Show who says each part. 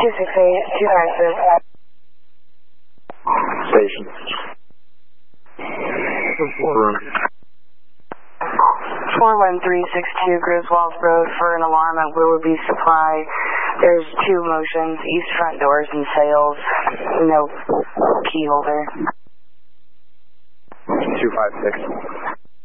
Speaker 1: 256.
Speaker 2: Station.
Speaker 1: 41362 Griswold Road for an alarm at Willoughby Supply. There's 2 motions, east front doors and sales. No key holder.
Speaker 2: 256.